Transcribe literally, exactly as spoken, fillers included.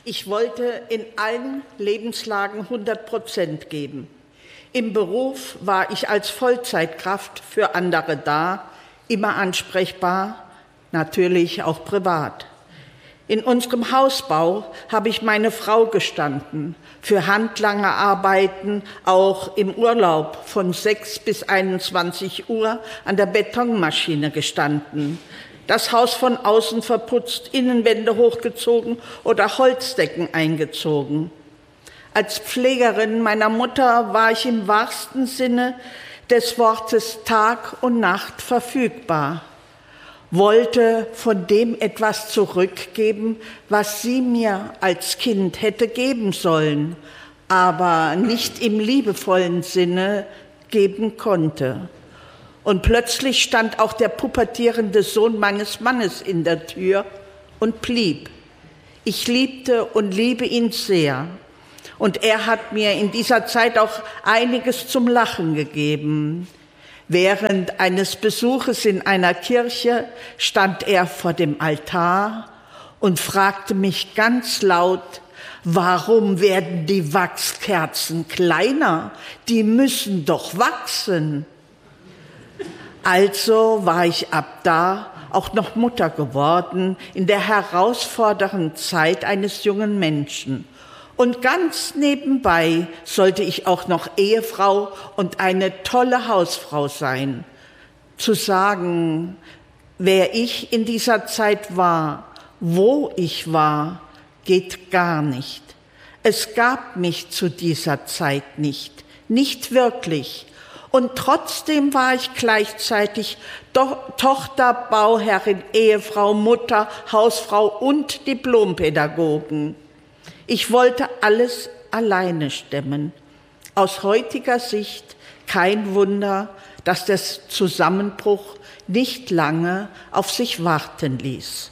Ich wollte in allen Lebenslagen hundert Prozent geben. Im Beruf war ich als Vollzeitkraft für andere da, immer ansprechbar, natürlich auch privat. In unserem Hausbau habe ich meine Frau gestanden, für handlange Arbeiten, auch im Urlaub von sechs bis einundzwanzig Uhr an der Betonmaschine gestanden. Das Haus von außen verputzt, Innenwände hochgezogen oder Holzdecken eingezogen. Als Pflegerin meiner Mutter war ich im wahrsten Sinne des Wortes Tag und Nacht verfügbar, wollte von dem etwas zurückgeben, was sie mir als Kind hätte geben sollen, aber nicht im liebevollen Sinne geben konnte. Und plötzlich stand auch der pubertierende Sohn meines Mannes in der Tür und blieb. Ich liebte und liebe ihn sehr. Und er hat mir in dieser Zeit auch einiges zum Lachen gegeben. Während eines Besuches in einer Kirche stand er vor dem Altar und fragte mich ganz laut: Warum werden die Wachskerzen kleiner? Die müssen doch wachsen. Also war ich ab da auch noch Mutter geworden in der herausfordernden Zeit eines jungen Menschen. Und ganz nebenbei sollte ich auch noch Ehefrau und eine tolle Hausfrau sein. Zu sagen, wer ich in dieser Zeit war, wo ich war, geht gar nicht. Es gab mich zu dieser Zeit nicht, nicht wirklich. Und trotzdem war ich gleichzeitig Do- Tochter, Bauherrin, Ehefrau, Mutter, Hausfrau und Diplompädagogin. Ich wollte alles alleine stemmen. Aus heutiger Sicht kein Wunder, dass der Zusammenbruch nicht lange auf sich warten ließ.